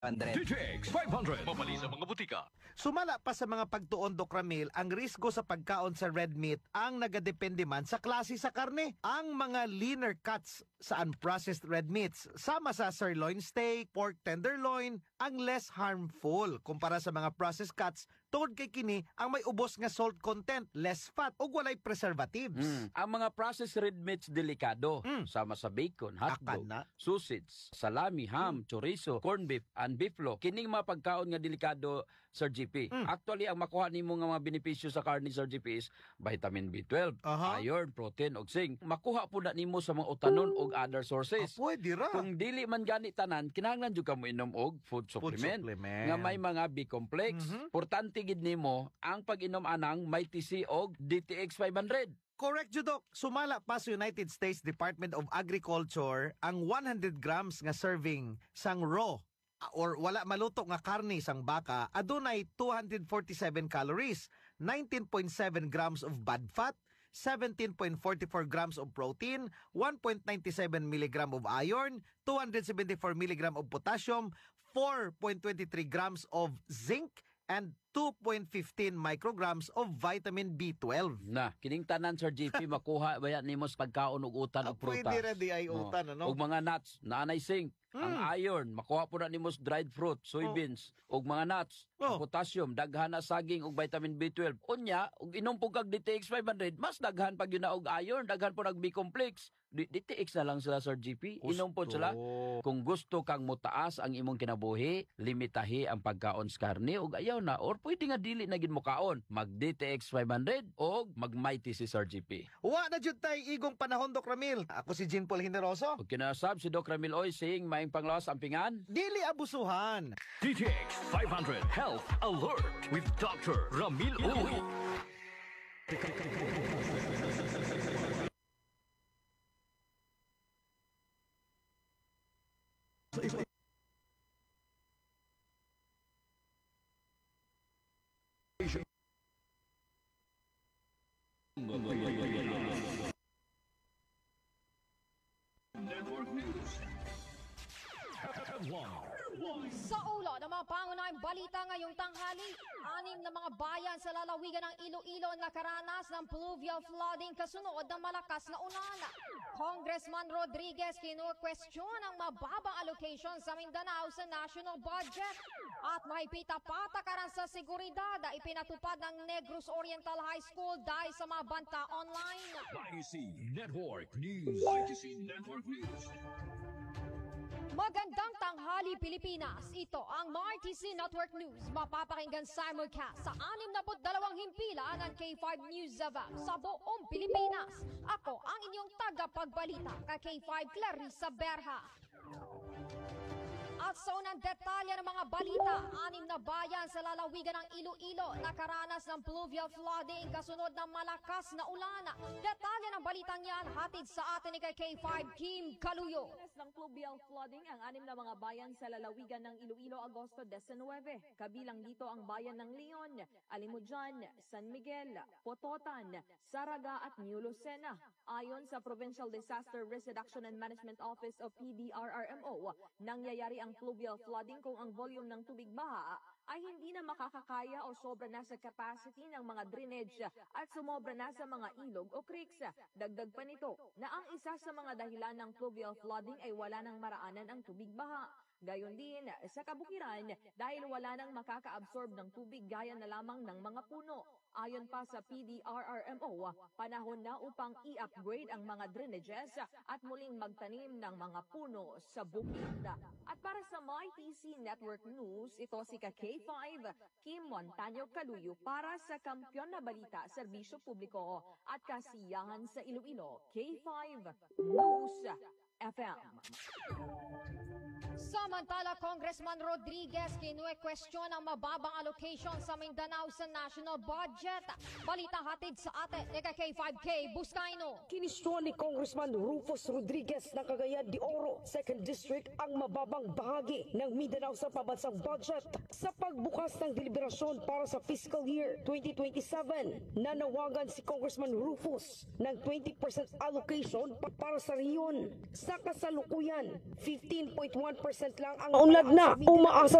DTX 500. Mabali sa mga butika. Sumala pa sa mga pagtuon, Doc Ramil, ang risgo sa pagkaon sa red meat ang nagadepende man sa klase sa karne. Ang mga leaner cuts sa unprocessed red meats, sama sa sirloin steak, pork tenderloin, ang less harmful kumpara sa mga processed cuts tungod kay kini ang may ubos nga salt content, less fat ug walay preservatives. Ang mga processed red meats delikado, sama sa bacon, hotdog, Akala. sausage, salami, ham, chorizo, corned beef, and beeflo. Kining mga pagkaon nga delikado, Sir GP. Actually, ang makuha nimo nga mga benepisyo sa karne, Sir GP, is vitamin B12, Aha. iron, protein, ug zinc. Makuha po na nimo sa mga utanon ug other sources. Pwede ra. Kung dili man gani tanan, kinahanglan jud ka mo inom og food supplement, supplement. nga may mga B-complex. Importante gid nimo ang pag-inom anang may TC og DTX 500. Correct, Judok. Sumala pa sa United States Department of Agriculture ang 100 grams nga serving sang raw or wala maluto nga karne sang baka adunay 247 calories, 19.7 grams of bad fat, 17.44 grams of protein, 1.97 milligram of iron, 274 milligram of potassium, 4.23 grams of zinc, and 2.15 micrograms of vitamin B12. Na, kining tanan, Sir GP, makuha bayan nimo sa pagkaon og utan og prutas. Pwede rin di ay utan, ano? Og mga nuts, naanay zinc. Ang iron, makuha po na nimo sa dried fruit, soybeans, og mga nuts. Ang potassium, daghan na saging og vitamin B12. Unya, og inom po kag DTX 500, mas daghan pag yun na og iron, daghan po nag B-complex. DTX na lang sila, Sir GP. Inom po sila. Kung gusto kang mutaas ang imong kinabuhi, limitahi ang pagkaon sa karne og ayaw na, or pwede nga dili na gid mo kaon, mag DTX 500 o mag Mighty si Sir GP. Wa na jud tay igong panahon, Doc Ramil. Ako si Jean Paul Generoso. Og kinasab si Doc Ramil Oy saying maing panglawas ampingan. Dili abusuhan. DTX 500 Health Alert with Dr. Ramil Uy. Network News. Sa ulo ng mga pangunahing balita ngayong tanghali, 6 na mga bayan sa lalawigan ng Iloilo nakaranas ng pluvial flooding kasunod ng malakas na ulan. Congressman Rodriguez kinu-question ang mababang allocation sa Mindanao sa national budget. At may pitapatakaran sa seguridad na ipinatupad ng Negros Oriental High School dahil sa mga banta online. YTC Network News. YTC Network News. Magandang tanghali, Pilipinas. Ito ang MRTC Network News. Mapapakinggan simulcast sa 62 himpilan ng K5 News FM sa buong Pilipinas. Ako ang inyong tagapagbalita ka K5 Clarissa Berha. At sa unang detalye ng mga balita, 6 na bayan sa lalawigan ng Iloilo nakaranas ng pluvial flooding kasunod ng malakas na ulan. Detalye ng balitang yan hatid sa atin ni K5 Kim Kaluyo. Ng pluvial flooding ang 6 na mga bayan sa lalawigan ng Iloilo Agosto 19. Kabilang dito ang bayan ng Leon, Alimujan, San Miguel, Pototan, Saraga at New Lucena. Ayon sa Provincial Disaster Risk Reduction and Management Office of PDRRMO, nangyayari ang pluvial flooding kung ang volume ng tubig baha ay hindi na makakakaya o sobra na sa capacity ng mga drainage at sumobra na sa mga ilog o creeks. Dagdag pa nito na ang isa sa mga dahilan ng pluvial flooding ay wala nang maraanan ang tubig baha. Gayon din sa kabukiran dahil wala nang makaka-absorb ng tubig gaya na lamang ng mga puno. Ayon pa sa PDRRMO, panahon na upang i-upgrade ang mga drainages at muling magtanim ng mga puno sa bukid. At para sa MyTC Network News, ito si K5 Kim Montaño Kaluyo para sa Kampiyon na Balita, Serbisyo Publiko at Kasiyahan sa Iloilo, K5 News FM. Samantala, Congressman Rodriguez kinu-question ang mababang allocation sa Mindanao sa national budget. Balita hatid sa atin ni K5K Buscaino. Kinistyon ni Congressman Rufus Rodriguez ng Cagayan de Oro, 2nd District ang mababang bahagi ng Mindanao sa pambansang budget. Sa pagbukas ng deliberasyon para sa fiscal year 2027, nanawagan si Congressman Rufus ng 20% allocation para sa riyon. Sa kasalukuyan, 15.1% lang ang unlad na umaasa